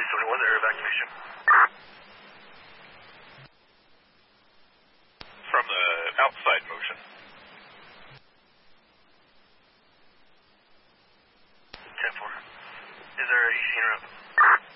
21, air evacuation. From the outside motion. 10-4. Is there a EC en route?